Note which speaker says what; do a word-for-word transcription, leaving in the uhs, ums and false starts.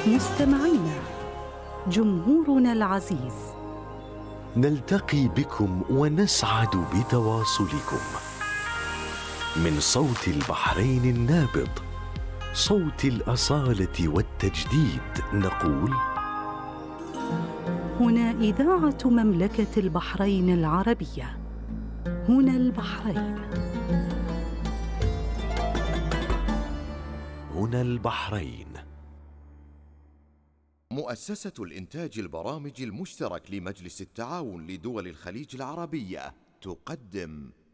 Speaker 1: مستمعينا، جمهورنا العزيز،
Speaker 2: نلتقي بكم ونسعد بتواصلكم من صوت البحرين النابض، صوت الأصالة والتجديد، نقول:
Speaker 1: هنا إذاعة مملكة البحرين العربية، هنا البحرين،
Speaker 2: هنا البحرين.
Speaker 3: مؤسسة الإنتاج البرامج المشترك لمجلس التعاون لدول الخليج العربية تقدم